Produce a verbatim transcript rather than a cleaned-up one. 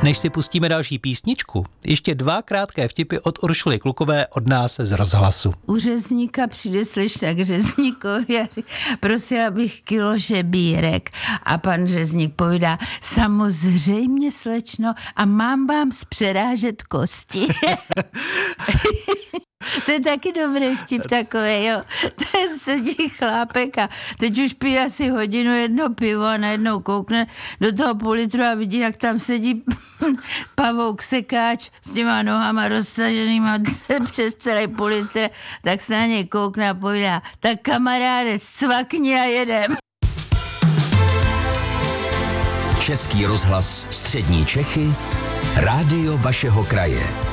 Než si pustíme další písničku, ještě dva krátké vtipy od Uršuly Klukové od nás z rozhlasu. U řezníka přijde slečna k řezníkovi a říká, prosila bych kilo žebírek. A pan řezník povídá, samozřejmě slečno, a mám vám zpřerážet kosti. To je taky dobrý vtip takový, jo. To je sedí chlápek a teď už pije asi hodinu jedno pivo a najednou koukne do toho půl litru a vidí, jak tam sedí pavouk sekáč s těma nohama roztaženýma přes celý půl litr, tak se na něj koukne a povídá, tak kamaráde, scvakni a jedem. Český rozhlas Střední Čechy, rádio vašeho kraje.